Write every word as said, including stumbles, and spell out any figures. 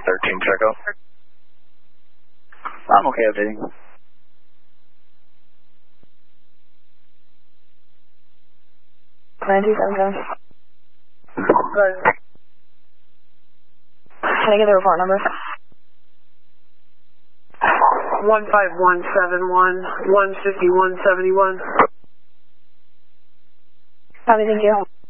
thirteen checkout. I'm okay updating. nine two seven seven. Can I get the report number? one five one seven one, one five one seven one. Copy, thank you.